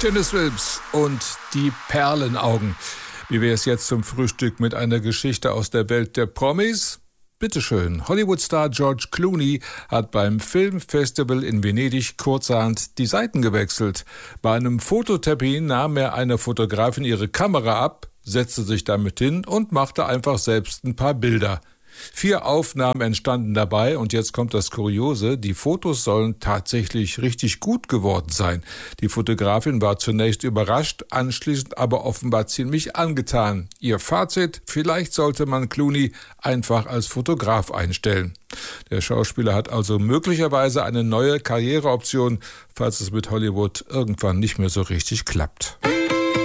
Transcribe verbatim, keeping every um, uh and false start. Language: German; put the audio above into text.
Tennisfilms und die Perlenaugen. Wie wäre es jetzt zum Frühstück mit einer Geschichte aus der Welt der Promis? Bitteschön, Hollywood-Star George Clooney hat beim Filmfestival in Venedig kurzerhand die Seiten gewechselt. Bei einem Fototermin nahm er einer Fotografin ihre Kamera ab, setzte sich damit hin und machte einfach selbst ein paar Bilder. Vier Aufnahmen entstanden dabei und jetzt kommt das Kuriose, die Fotos sollen tatsächlich richtig gut geworden sein. Die Fotografin war zunächst überrascht, anschließend aber offenbar ziemlich angetan. Ihr Fazit, vielleicht sollte man Clooney einfach als Fotograf einstellen. Der Schauspieler hat also möglicherweise eine neue Karriereoption, falls es mit Hollywood irgendwann nicht mehr so richtig klappt.